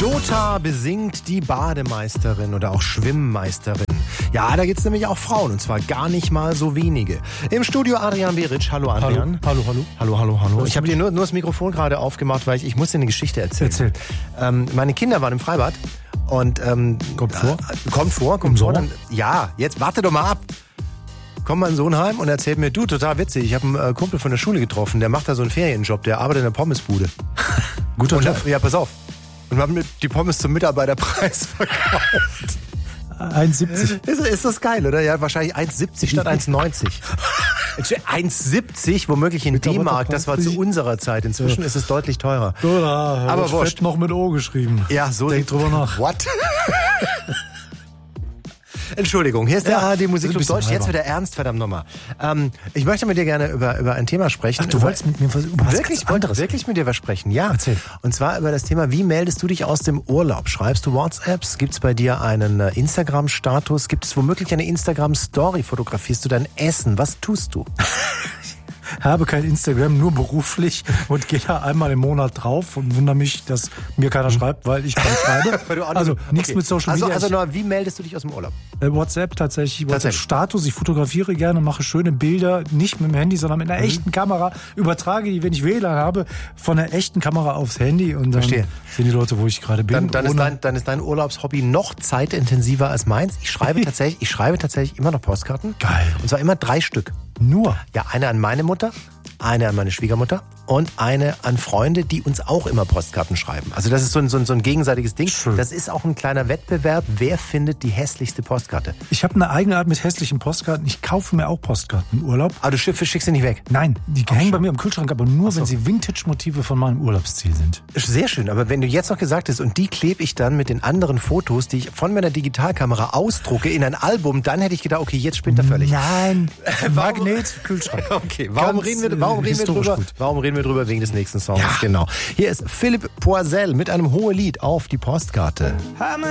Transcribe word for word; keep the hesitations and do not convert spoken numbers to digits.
Dota besingt die Bademeisterin oder auch Schwimmmeisterin. Ja, da gibt's nämlich auch Frauen, und zwar gar nicht mal so wenige. Im Studio Adrian Beritsch. Hallo Adrian. Hallo, hallo. Hallo, hallo, hallo. Ich habe dir nur, nur das Mikrofon gerade aufgemacht, weil ich, ich muss dir eine Geschichte erzählen. Erzähl. Ähm, meine Kinder waren im Freibad und... Ähm, kommt vor? Äh, kommt vor, kommt Im vor. Sommer? Dann, ja, jetzt warte doch mal ab. Kommt mein Sohn heim und erzählt mir, du, total witzig, ich habe einen äh, Kumpel von der Schule getroffen, der macht da so einen Ferienjob, der arbeitet in der Pommesbude. Guter und, Job. Ja, pass auf. Und wir haben mir die Pommes zum Mitarbeiterpreis verkauft. eins siebzig. Ist, ist das geil, oder? Ja, wahrscheinlich eins siebzig statt eins neunzig. eins siebzig, womöglich in D-Mark, das war zu unserer Zeit. Inzwischen ja. ist es deutlich teurer. Oder, aber wurscht. Fett noch mit O geschrieben. Ja, so. Denk drüber nach. What? Entschuldigung, hier ist der ja, A R D-Musikclub Deutsch. halber. Jetzt wieder ernst, verdammt nochmal. Ähm, ich möchte mit dir gerne über, über ein Thema sprechen. Ach, du über, wolltest mit mir was, über was wirklich, ganz anderes? wirklich mit dir was sprechen, ja. Erzähl. Und zwar über das Thema, wie meldest du dich aus dem Urlaub? Schreibst du WhatsApps? Gibt es bei dir einen äh, Instagram-Status? Gibt es womöglich eine Instagram-Story? Fotografierst du dein Essen? Was tust du? Habe kein Instagram, nur beruflich und gehe da einmal im Monat drauf und wundere mich, dass mir keiner schreibt, weil ich kaum schreibe. Weil du auch also nicht- nichts okay. mit Social Also, Media. also nur, wie meldest du dich aus dem Urlaub? Äh, WhatsApp tatsächlich, Tatsächlich. WhatsApp-Status. Ich fotografiere gerne, mache schöne Bilder, nicht mit dem Handy, sondern mit einer Mhm. echten Kamera. Übertrage die, wenn ich W L A N habe, von der echten Kamera aufs Handy und dann Verstehe. sehen die Leute, wo ich gerade bin. Dann, dann, ist ohne- dein, dann ist dein Urlaubshobby noch zeitintensiver als meins. Ich schreibe tatsächlich, ich schreibe tatsächlich immer noch Postkarten. Geil. Und zwar immer drei Stück. Nur. Ja, eine an meine Mutter, eine an meine Schwiegermutter und eine an Freunde, die uns auch immer Postkarten schreiben. Also das ist so ein, so ein, so ein gegenseitiges Ding. Schön. Das ist auch ein kleiner Wettbewerb. Wer findet die hässlichste Postkarte? Ich habe eine eigene Art mit hässlichen Postkarten. Ich kaufe mir auch Postkarten im Urlaub. Ah, du schiff- schickst sie nicht weg. Nein, die hängen schon. bei mir im Kühlschrank, aber nur, wenn sie Vintage-Motive von meinem Urlaubsziel sind. Sehr schön, aber wenn du jetzt noch gesagt hast, und die klebe ich dann mit den anderen Fotos, die ich von meiner Digitalkamera ausdrucke, in ein Album, dann hätte ich gedacht, okay, jetzt spinnt er völlig. Nein, Magnet, Kühlschrank. Okay, warum Ganz, reden wir, warum äh, reden wir historisch drüber? gut. Warum reden wir drüber? Wegen des nächsten Songs. Ja. Genau. Hier ist Philipp Poisel mit einem hohen Lied auf die Postkarte.